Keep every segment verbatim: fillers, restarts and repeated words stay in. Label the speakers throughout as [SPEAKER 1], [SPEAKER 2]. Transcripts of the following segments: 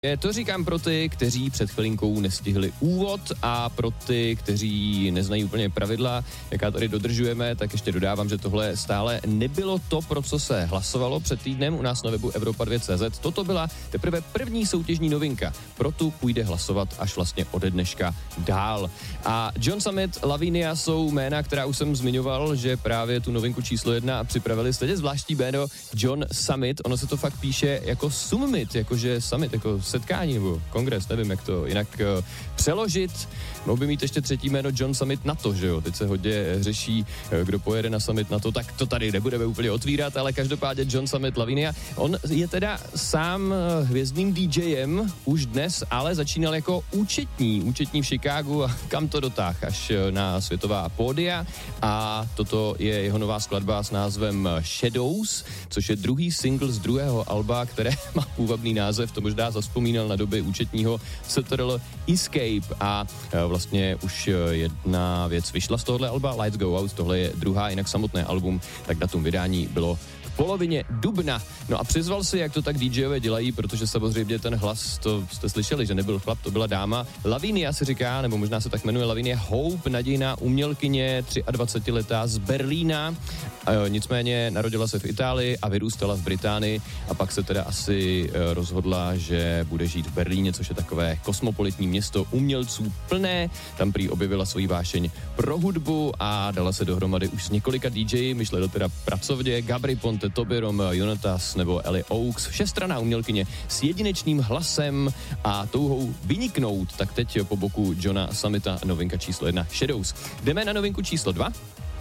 [SPEAKER 1] To říkám pro ty, kteří před chvilinkou nestihli úvod a pro ty, kteří neznají úplně pravidla, jaká tady dodržujeme, tak ještě dodávám, že tohle stále nebylo to, pro co se hlasovalo před týdnem u nás na webu Evropa dva tečka cé zet. Toto byla teprve první soutěžní novinka. Pro tu půjde hlasovat až vlastně ode dneška dál. A John Summit, Lavinia jsou jména, která už jsem zmiňoval, že právě tu novinku číslo jedna připravili. Stejně zvláštní jméno John Summit, ono se to fakt píše jako summit, jakože summit, jako setkání nebo kongres, nevím, jak to jinak uh, přeložit. Mohl by mít ještě třetí jméno John Summit NATO, že jo? Teď se hodně řeší, kdo pojede na Summit NATO, tak to tady nebudeme úplně otvírat, ale každopádně John Summit Lavinia. On je teda sám hvězdným DJem už dnes, ale začínal jako účetní, účetní v Chicagu a kam to dotáh až na světová pódia. A toto je jeho nová skladba s názvem Shadows, což je druhý single z druhého alba, které má půvabný název, to možná zaspomínal na doby účetního C T R L Escape a vlastně už jedna věc vyšla z tohohle alba, Lights Go Out, tohle je druhá, jinak samotné album, tak datum vydání bylo v polovině dubna. No a přizval si, jak to tak DJové dělají, protože samozřejmě ten hlas, to jste slyšeli, že nebyl chlap, to byla dáma. Lavinia se říká, nebo možná se tak jmenuje Lavinia Hope, nadějná umělkyně, dvacetiletá z Berlína. E, nicméně narodila se v Itálii a vyrůstala v Británii a pak se teda asi e, rozhodla, že bude žít v Berlíně, což je takové kosmopolitní město umělců plné. Tam prý objevila svoji vášeň pro hudbu a dala se dohromady už s několika DJi, myšleli teda pracovně, Gabry Ponte, Toby Rom, Jonatas nebo Ellie Oaks, všestranná umělkyně s jedinečným hlasem a touhou vyniknout, tak teď po boku Johna Summita novinka číslo jedna Shadows. Jdeme na novinku číslo dva.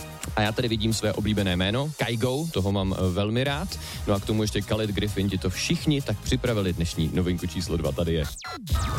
[SPEAKER 1] A já tady vidím své oblíbené jméno, Kygo, toho mám velmi rád. No a k tomu ještě Khaled, Griffin, ti to všichni tak připravili dnešní novinku číslo dva, tady je.